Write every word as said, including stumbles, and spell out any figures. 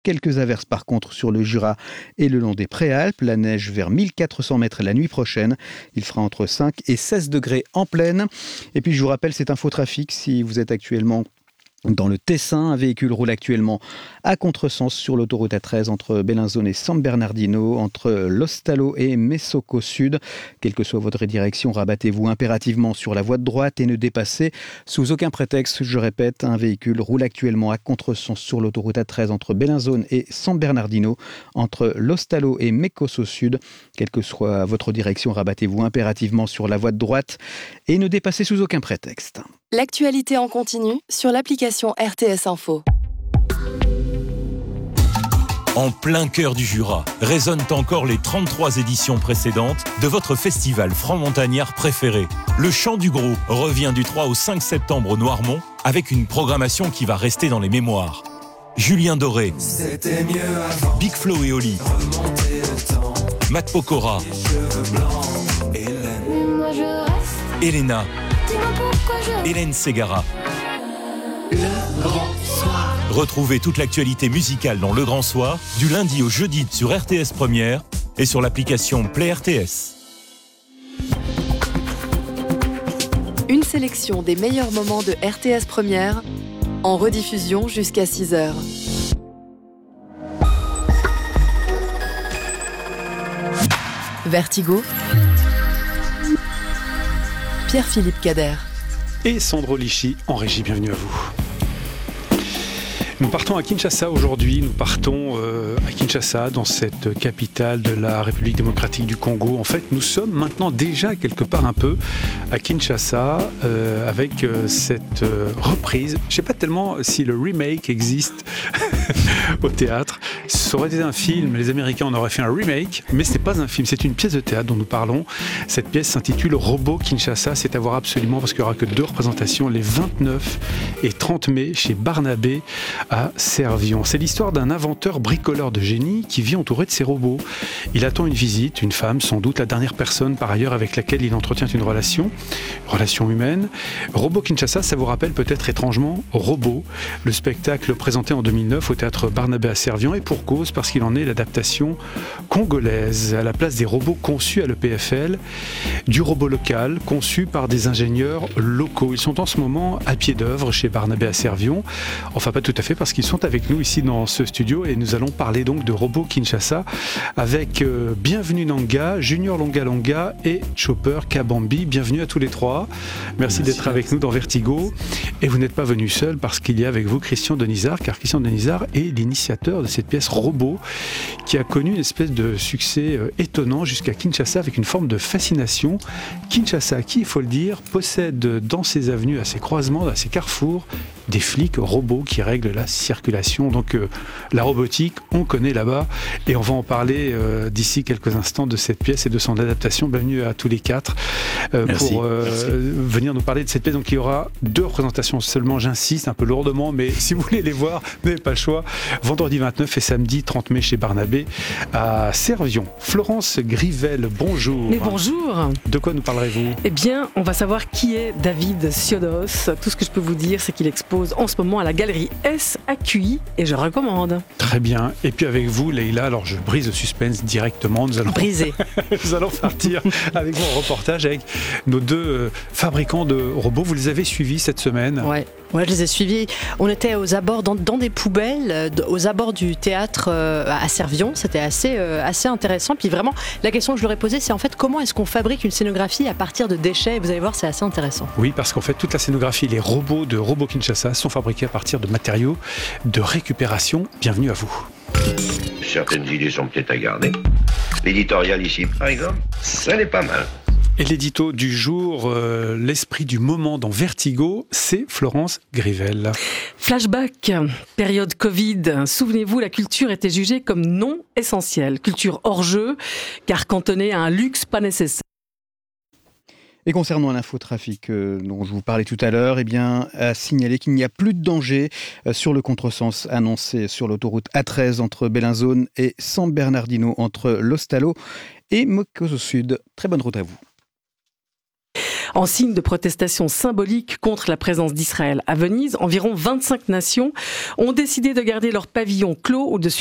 Quelques averses par contre sur le Jura et le long des Préalpes. La neige vers mille quatre cents mètres la nuit prochaine. Il fera entre cinq et seize degrés en plaine. Et puis je vous rappelle cet infotrafic si vous êtes actuellement dans le Tessin. Un véhicule roule actuellement à contresens sur l'autoroute A treize entre Bellinzone et San Bernardino, entre Lostalo et Messoco Sud. Quelle que soit votre direction, rabattez-vous impérativement sur la voie de droite et ne dépassez sous aucun prétexte. Je répète, un véhicule roule actuellement à contresens sur l'autoroute A treize entre Bellinzone et San Bernardino, entre Lostalo et Messoco Sud. Quelle que soit votre direction, rabattez-vous impérativement sur la voie de droite et ne dépassez sous aucun prétexte. L'actualité en continu sur l'application R T S Info. En plein cœur du Jura, résonnent encore les trente-trois éditions précédentes de votre festival franc-montagnard préféré. Le Chant du Gros revient du trois au cinq septembre au Noirmont avec une programmation qui va rester dans les mémoires. Julien Doré, Big Flo et Oli, Matt Pokora, Elena, Hélène Ségara. Le Grand Soir. Retrouvez toute l'actualité musicale dans Le Grand Soir, du lundi au jeudi sur R T S Première et sur l'application Play R T S. Une sélection des meilleurs moments de R T S Première, en rediffusion jusqu'à six heures. Vertigo, Pierre-Philippe Cader et Sandro Lichy en régie. Bienvenue à vous. Nous partons à Kinshasa aujourd'hui, nous partons euh, à Kinshasa, dans cette capitale de la République démocratique du Congo. En fait, nous sommes maintenant déjà quelque part un peu à Kinshasa euh, avec euh, cette euh, reprise. Je ne sais pas tellement si le remake existe au théâtre. Ça aurait été un film, les Américains en auraient fait un remake, mais ce n'est pas un film, c'est une pièce de théâtre dont nous parlons. Cette pièce s'intitule Robot Kinshasa, c'est à voir absolument parce qu'il n'y aura que deux représentations, les vingt-neuf et trente mai, chez Barnabé à Servion. C'est l'histoire d'un inventeur bricoleur de génie qui vit entouré de ses robots. Il attend une visite, une femme, sans doute la dernière personne par ailleurs avec laquelle il entretient une relation, une relation humaine. Robot Kinshasa, ça vous rappelle peut-être étrangement Robot, le spectacle présenté en deux mille neuf au théâtre Barnabé à Servion, et pour cause, parce qu'il en est l'adaptation congolaise. À la place des robots conçus à l'E P F L, du robot local conçu par des ingénieurs locaux. Ils sont en ce moment à pied d'œuvre chez Barnabé à Servion. Enfin, pas tout à fait, parce qu'ils sont avec nous ici dans ce studio et nous allons parler donc de Robot Kinshasa avec euh, Bienvenue Nanga, Junior Longa Longa et Chopper Kabambi. Bienvenue à tous les trois. Merci, Merci d'être avec nous dans Vertigo. Et vous n'êtes pas venu seul parce qu'il y a avec vous Christian Denizard, car Christian Denizard est l'initiateur de cette pièce Robot qui a connu une espèce de succès euh, étonnant jusqu'à Kinshasa avec une forme de fascination. Kinshasa, qui, il faut le dire, possède dans ses avenues, à ses croisements, à ses carrefours, des flics robots qui règlent la circulation. Donc euh, la robotique, on connaît là-bas et on va en parler euh, d'ici quelques instants de cette pièce et de son adaptation. Bienvenue à tous les quatre euh, pour euh, venir nous parler de cette pièce. Donc il y aura deux représentations seulement, j'insiste un peu lourdement, mais si vous voulez les voir, vous n'avez pas le choix. Vendredi vingt-neuf et samedi trente mai chez Barnabé à Servion. Florence Grivel, bonjour. Mais bonjour. De quoi nous parlerez-vous ? Eh bien, on va savoir qui est David Siodos. Tout ce que je peux vous dire, c'est qu'il expose en ce moment à la galerie S à Q I et je recommande. Très bien. Et puis avec vous, Leïla, alors je brise le suspense directement. Nous allons briser. Nous allons partir avec mon reportage avec nos deux euh, fabricants de robots. Vous les avez suivis cette semaine ? Ouais. Ouais, je les ai suivis. On était aux abords, dans, dans des poubelles, euh, aux abords du théâtre euh, à Servion. C'était assez, euh, assez intéressant. Puis vraiment, la question que je leur ai posée, c'est en fait comment est-ce qu'on fabrique une scénographie à partir de déchets ? Et vous allez voir, c'est assez intéressant. Oui, parce qu'en fait, toute la scénographie, les robots de Robot Kinshasa sont fabriqués à partir de matériaux de récupération. Bienvenue à vous. Certaines idées sont peut-être à garder. L'éditorial ici, par exemple, ça n'est pas mal. Et l'édito du jour, euh, l'esprit du moment dans Vertigo, c'est Florence Grivel. Flashback, période Covid. Souvenez-vous, la culture était jugée comme non essentielle. Culture hors jeu, car cantonnée à un luxe pas nécessaire. Et concernant l'infotrafic euh, dont je vous parlais tout à l'heure, eh bien, à signaler qu'il n'y a plus de danger euh, sur le contresens annoncé sur l'autoroute A treize entre Bellinzone et San Bernardino, entre Lostalo et Messoco Sud. Très bonne route à vous. En signe de protestation symbolique contre la présence d'Israël à Venise, environ vingt-cinq nations ont décidé de garder leur pavillon clos au-dessus